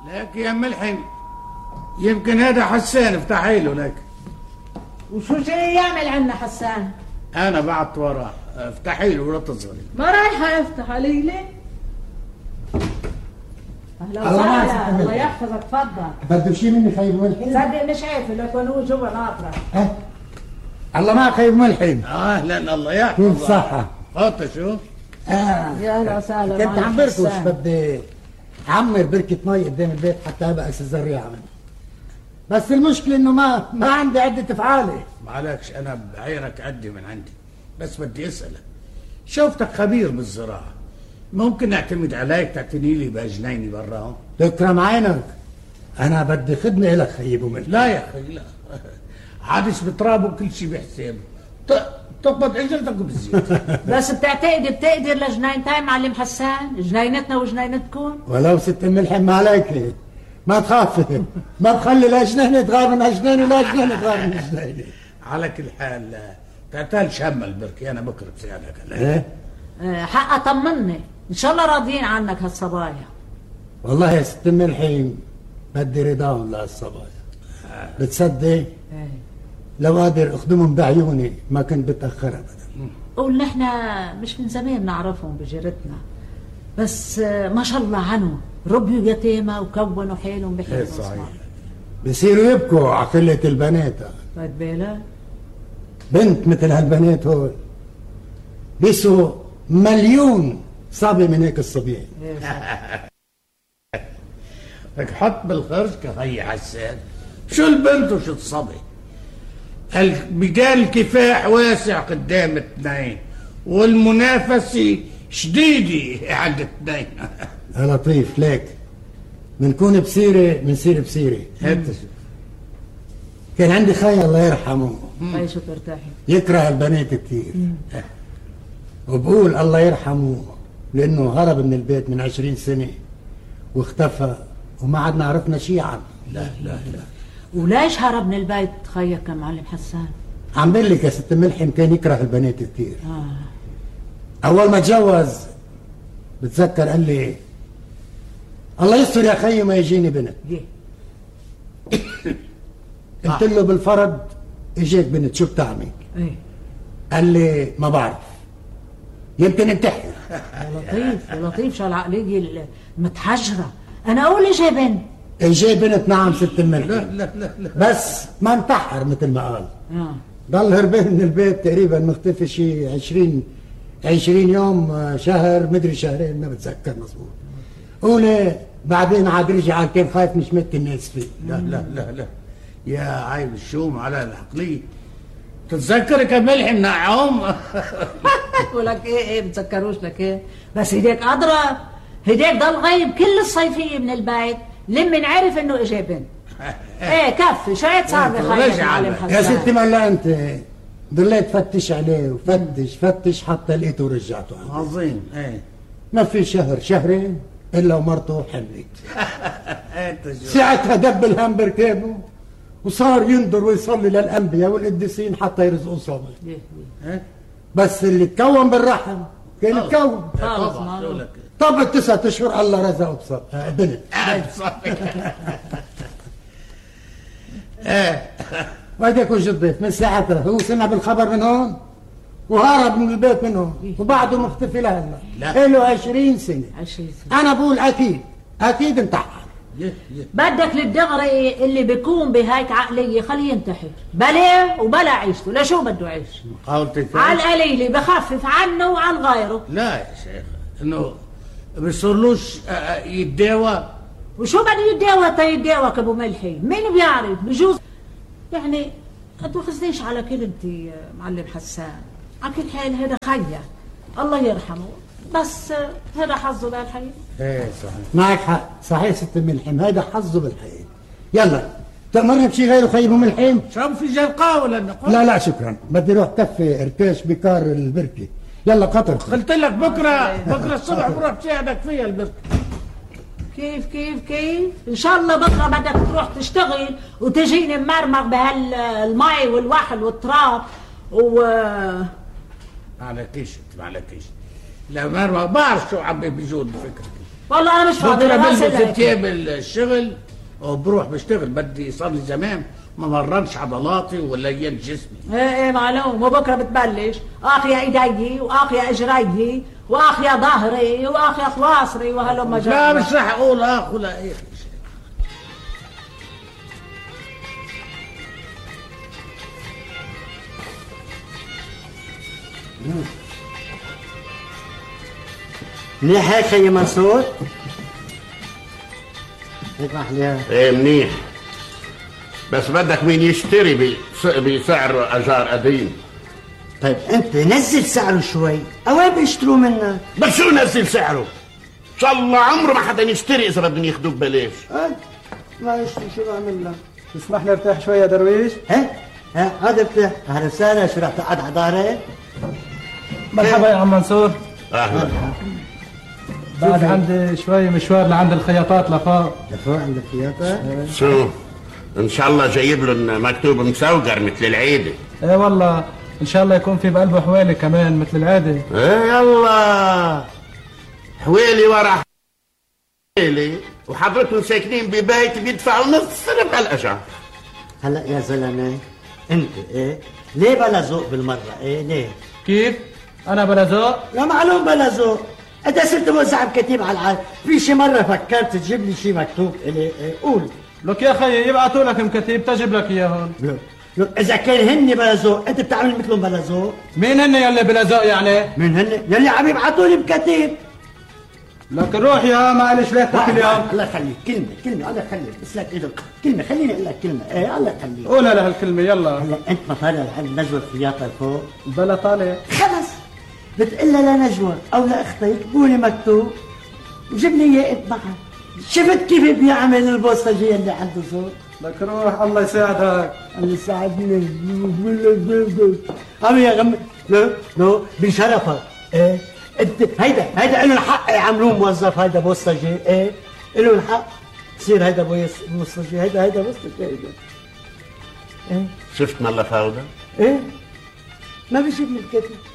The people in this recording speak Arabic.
لك يا ملحم، يمكن هذا حسان افتحي له لك. وشو جاي يعمل عنا حسان؟ انا بعت وراه، افتحي له ولا تصغري. ما رايحه افتح علي ليه؟ اهلا وسهلا، الله يحفظك، تفضل. بده شيء مني خيب ملحم؟ صدق مش شايفه لك هو جوا ناطره. الله ما خيب ملحم. اهلا الله يحفظك. كيف صحة؟ حط شوف. يا اهلا وسهلا. كنت عم بركض بدي اعمر بركة مي قدام البيت حتى ابقى الزريعة منه. بس المشكلة انه ما عندي عدة افعالي. معلكش انا بعيرك عدي من عندي، بس بدي اسألك، شوفتك خبير بالزراعة، ممكن اعتمد عليك تعتني لي بجنيني براهم؟ تكرم عينك، انا بدي خدمة لك خيب وملحم. لا يا اخي لا، عادش بتراب وكل شيء بحسابه، تقبض اجرتك بالزيت. بس بتقدر لجنينتين معلم حسان، جنينتنا وجنينتكم. ولو ست ملحم ما عليك، ما تخافي، ما تخلي لا جنينة تغار من جنينة ولا جنينة تغار من جنينة. على كل حال تعتال شم البركي، انا بكره بساعدك. ايه؟ حق طمني، ان شاء الله راضيين عنك هالصبايا. والله يا ست ملحم بدي رضاهم لهالصبايا. بتصدق؟ لو قادر اخدمهم بعيوني ما كنت بتاخر ابدا. قول نحن مش من زمان نعرفهم بجيرتنا، بس ما شاء الله عنهم ربيوا يتامى وكونوا حالهم بحيل. صحيح، بصيروا يبكوا على قلة البنات. خد بالك؟ بنت مثل هالبنات هول بيسوا مليون صبي من هيك الصبيان. لك حط بالخرج كخي حسان، شو البنت وشو الصبي؟ مجال الكفاح واسع قدام اثنين، والمنافسة شديدة عند اثنين. يا لطيف ليك منكون بسيرة منصير بسيرة. كان عندي خي الله يرحمه، خي شو ترتاحي، يكره البنات كثير، وبقول الله يرحمه لأنه هرب من البيت من 20 سنة واختفى وما عدنا عرفنا شيء عنه. لا لا لا. وليش هرب من البيت خيك يا معلم حسان؟ عم بقول لك يا ست ملحم كان يكره البنات كثير. أول ما تجوز بتذكر قال لي الله يستر يا خي ما يجيني بنت. قلت له بالفرض اجيك بنت شو بتعمل؟ قال لي ما بعرف، يمكن انتحر. يا لطيف يا لطيف، شو العقلية المتحجرة. انا اقول اجي بنت. اجي بنت نعم ست الملك. لا لا لا لا. بس ما انتحر مثل ما قال. ضل هربان من البيت تقريبا مختفي شي 20 يوم، شهر، مدري شهرين، ما بتذكر مظبوط. قولي بعدين عاد رجع كان خايف مش مت الناس فيه. لا لا لا لا يا عيب الشوم على العقلية. تتذكرك يا ملحم نعوم. ولك ايه بتذكروش لك ايه، بس هديك اضرب، هديك ضل غايب كل الصيفية من البيت لمن عرف انه اجى بنت. ايه كفي شوية صار بخير معلم حسان. يا ستي ما انت ضليت فتش عليه وفتش حتى لقيته ورجعته. عظيم. ايه ما في شهر شهرين الا ومرته حملت. ساعتها دب الهم بركابه وصار ينظر ويصلي للانبياء والقديسين حتى يرزقوا صومه. بس اللي تكون بالرحم كان تكون. طب 9 اشهر الله رزقه بصر بنت. وهديك وجه الضيف من ساعتها هو سمع بالخبر من هون وهرب من البيت من هون وبعده مختفي لهلا. له 20 سنة. أنا بقول أكيد انتحر. بدك للدغري اللي بيكون بهيك عقلية خليه ينتحر بلا وبلا عيشته، لشو بده يعيش؟ على القليلة بخفف عنه وعن غيره. لا يا شيخ انه بيصيرلوش يتداوى. وشو بده يتداوى تيتداوى كابو ملحي؟ مين بيعرف؟ بجوز يعني ما تاخذنيش على كلمتي معلم حسان. على كل حال هذا خيا الله يرحمه، بس هذا حظه بالحياة. ايه صحيح معك حق، صحيح ست ملحم هذا حظه بالحياة. يلا تأمرني بشي غيره خيب ملحم؟ شرب في جلقاء ولا نقول؟ لا شكرا، بدي روح تفي ارتاش بكار البركة. يلا قطر. قلت لك بكره الصبح بروح بساعدك فيها البركة. كيف ان شاء الله بكره بدك تروح تشتغل وتجيني ممرمغ بهالمي والوحل والتراب معلكيش لا مرمغ بعرف شو عم بيجود بفكرك. والله انا مش فاضي. بكره بلبس ثياب الشغل وبروح بشتغل. بدي صار لي زمان ما مرنش عضلاتي ولا يد جسمي. ايه معلوم. وبكره بتبلش اخيا ايدي واخيا اجري واخيا ظهري واخيا خلاصري وهلم جرى. لا مش راح اقول اخ ولا ايه. منيح هيك خيي منصور؟ هيك محليها. ايه منيح، بس بدك مين يشتري بسعر اجار قديم. طيب انت نزل سعره شوي، اوين بيشتروا منك؟ بس شو نزل سعره؟ ان شاء الله عمره ما حدا يشتري اذا بدهم ياخذوه ببلاش. ما يشتري شو بعمل لك؟ تسمح لي ارتاح شوي يا درويش؟ ها هذا ارتاح. اهلا وسهلا. شو رح تقعد على ظهرك؟ مرحبا يا عم منصور. اهلا. بعد عندي شوي مشوار لعند الخياطات لفوق. لفوق عند الخياطة؟ شو؟ ان شاء الله جايب لهم مكتوب مسوقر مثل العيده. ايه والله ان شاء الله يكون في بقلبه حوالي كمان مثل العاده. ايه يلا حوالي ورا حوالي، وحضرتهم ساكنين ببيت بيدفعوا نص صرف على الاجار. هلا يا زلمه انت ايه ليه بلا ذوق بالمره؟ ايه ليه؟ كيف؟ انا بلا ذوق؟ لا معلوم بلا ذوق. انت صرت موزع بكتيب على العالم. في شي مره فكرت تجيب لي شي مكتوب الي؟ إيه؟ قول. لك يا خيي يبعثوا لك مكتيب تجيب لك اياهم. لك اذا كان هن بلا ذوق انت بتعمل مثلهم بلا ذوق. مين هن يلي بلا ذوق يعني؟ مين هن؟ يلي عم يبعثوا لي بكتيب. لك روح يا معلش ليه كل يوم. الله يخليك. كلمه الله يخليك. بس لك ايدك كلمه. خليني اقول لك كلمه. ايه الله يخليك. قولها لهالكلمه يلا. هلا انت ما طالع لعند نجوى الخياطه فوق؟ بلا طالع. خلص بتقلها لنجوى او لاختك قولي مكتوب وجيب لي اياه انت معك. شفت كيف بيعمل البوسطجي اللي عنده ذوق؟ لك روح الله يساعدك. الله يساعدني. عم يا غم. لا بشرفك. ايه انت هيدا له الحق يعملوه موظف. هيدا بوسطجي. ايه له الحق تصير هيدا بوسطجي. هيدا بوسطجي. هيدا ايه شفت ملا فوضى؟ ايه ما بيجيب لي الكتب.